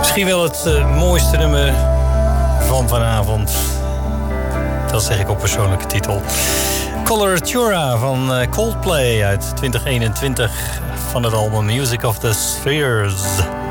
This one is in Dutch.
Misschien wel het mooiste nummer van vanavond. Dat zeg ik op persoonlijke titel. Coloratura van Coldplay uit 2021 van het album Music of the Spheres.